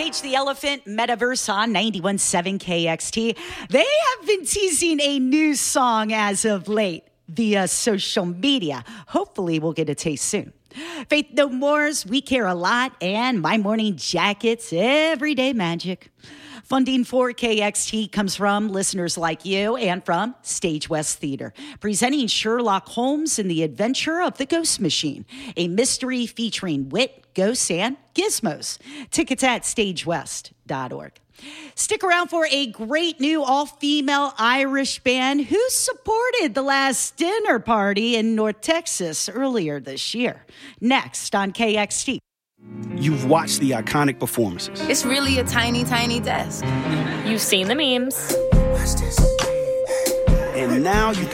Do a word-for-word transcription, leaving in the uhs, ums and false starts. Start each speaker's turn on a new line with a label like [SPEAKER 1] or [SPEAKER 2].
[SPEAKER 1] Cage the Elephant, Metaverse on ninety-one point seven K X T. They have been teasing a new song as of late via social media. Hopefully we'll get a taste soon. Faith No More's We Care a Lot and My Morning Jacket's Everyday Magic. Funding for K X T comes from listeners like you and from Stage West Theater, presenting Sherlock Holmes and the Adventure of the Ghost Machine, a mystery featuring wit, ghosts, and gizmos. Tickets at stage west dot org. Stick around for a great new all-female Irish band who supported the last dinner party in North Texas earlier this year. Next on K X T.
[SPEAKER 2] You've watched the iconic performances.
[SPEAKER 3] It's really a tiny, tiny desk.
[SPEAKER 4] You've seen the memes.
[SPEAKER 2] And now you